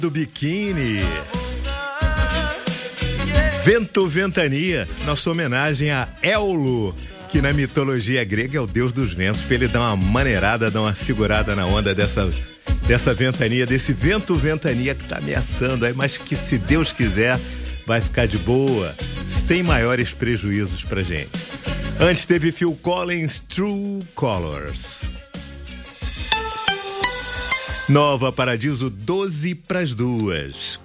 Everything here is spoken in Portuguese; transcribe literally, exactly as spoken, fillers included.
do biquíni. Vento Ventania, nossa homenagem a Éolo, que na mitologia grega é o deus dos ventos, para ele dar uma maneirada, dar uma segurada na onda dessa, dessa ventania, desse vento Ventania que tá ameaçando aí, mas que se Deus quiser vai ficar de boa, sem maiores prejuízos pra gente. Antes teve Phil Collins, True Colors. Nova Paradiso, doze pras duas.